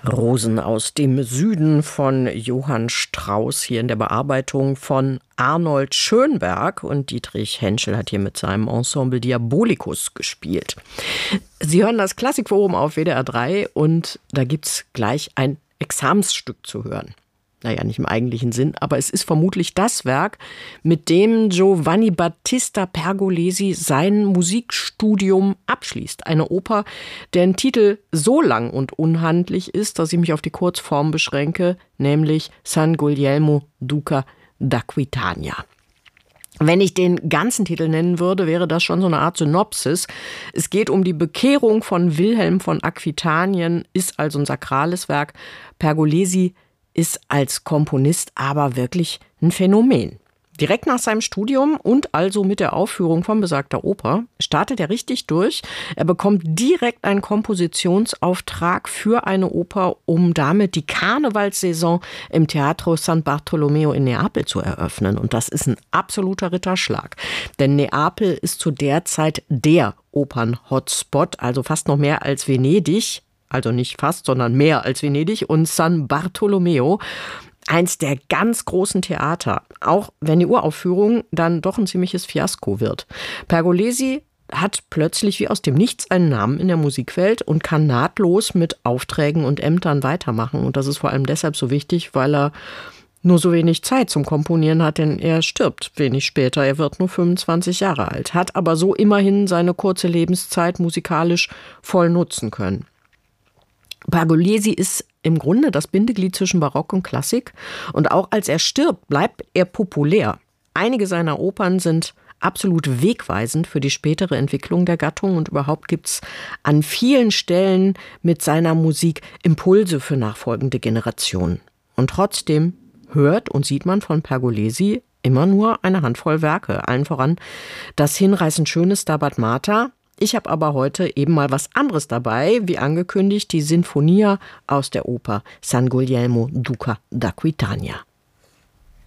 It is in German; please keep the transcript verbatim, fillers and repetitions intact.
Rosen aus dem Süden von Johann Strauss, hier in der Bearbeitung von Arnold Schönberg, und Dietrich Henschel hat hier mit seinem Ensemble Diabolicus gespielt. Sie hören das Klassikforum auf W D R drei und da gibt's gleich ein Examensstück zu hören. Naja, nicht im eigentlichen Sinn, aber es ist vermutlich das Werk, mit dem Giovanni Battista Pergolesi sein Musikstudium abschließt. Eine Oper, deren Titel so lang und unhandlich ist, dass ich mich auf die Kurzform beschränke, nämlich San Guglielmo Duca d'Aquitania. Wenn ich den ganzen Titel nennen würde, wäre das schon so eine Art Synopsis. Es geht um die Bekehrung von Wilhelm von Aquitanien, ist also ein sakrales Werk. Pergolesi ist als Komponist aber wirklich ein Phänomen. Direkt nach seinem Studium und also mit der Aufführung von besagter Oper startet er richtig durch. Er bekommt direkt einen Kompositionsauftrag für eine Oper, um damit die Karnevalssaison im Teatro San Bartolomeo in Neapel zu eröffnen. Und das ist ein absoluter Ritterschlag. Denn Neapel ist zu der Zeit der Opern-Hotspot, also fast noch mehr als Venedig. Also nicht fast, sondern mehr als Venedig, und San Bartolomeo, eins der ganz großen Theater, auch wenn die Uraufführung dann doch ein ziemliches Fiasko wird. Pergolesi hat plötzlich wie aus dem Nichts einen Namen in der Musikwelt und kann nahtlos mit Aufträgen und Ämtern weitermachen. Und das ist vor allem deshalb so wichtig, weil er nur so wenig Zeit zum Komponieren hat, denn er stirbt wenig später. Er wird nur fünfundzwanzig Jahre alt, hat aber so immerhin seine kurze Lebenszeit musikalisch voll nutzen können. Pergolesi ist im Grunde das Bindeglied zwischen Barock und Klassik, und auch als er stirbt, bleibt er populär. Einige seiner Opern sind absolut wegweisend für die spätere Entwicklung der Gattung, und überhaupt gibt's an vielen Stellen mit seiner Musik Impulse für nachfolgende Generationen. Und trotzdem hört und sieht man von Pergolesi immer nur eine Handvoll Werke, allen voran das hinreißend schöne Stabat Mater. Ich habe aber heute eben mal was anderes dabei, wie angekündigt, die Sinfonia aus der Oper San Guglielmo Duca d'Aquitania.